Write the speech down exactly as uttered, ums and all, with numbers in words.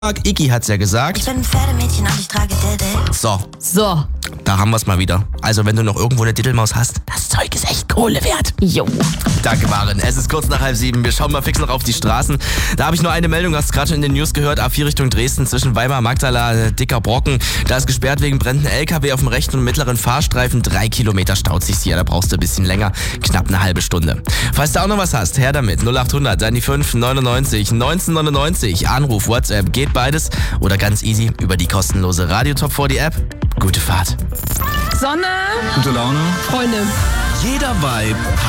Iggy hat's ja gesagt. Ich bin ein Pferdemädchen und ich trage Diddle. So, So, da haben wir's mal wieder. Also wenn du noch irgendwo eine Diddelmaus hast, das Zeug ist echt Kohle wert. jo. Danke, Maren. Es ist kurz nach halb sieben. Wir schauen mal fix noch auf die Straßen. Da habe ich nur eine Meldung, hast gerade schon in den News gehört. A vier Richtung Dresden zwischen Weimar, Magdala, äh, dicker Brocken. Da ist gesperrt wegen brennenden L K W auf dem rechten und mittleren Fahrstreifen. Drei Kilometer staut sich's hier. Da brauchst du ein bisschen länger. Knapp eine halbe Stunde. Falls du auch noch was hast, her damit. null acht hundert, dann die fünf neunundneunzig neunzehnhundertneunundneunzig. Anruf, WhatsApp, geht beides. Oder ganz easy über die kostenlose Radio Top vier die App. Gute Fahrt. Sonne, Gute Laune. Freunde. Jeder Vibe